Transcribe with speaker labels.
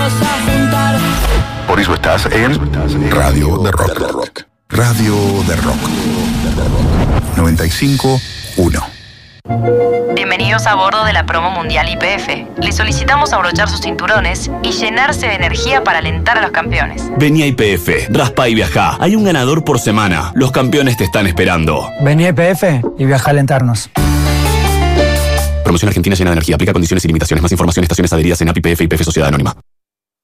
Speaker 1: Por eso estás en Radio de Rock. Radio de Rock. 95.1.
Speaker 2: Bienvenidos a bordo de la promo mundial YPF. Les solicitamos abrochar sus cinturones y llenarse de energía para alentar a los campeones.
Speaker 3: Vení a YPF, raspa y viajá. Hay un ganador por semana. Los campeones te están esperando.
Speaker 4: Vení a YPF y viaja a alentarnos.
Speaker 3: Promoción Argentina llena de energía. Aplica condiciones y limitaciones. Más información, estaciones adheridas en API, YPF y YPF Sociedad Anónima.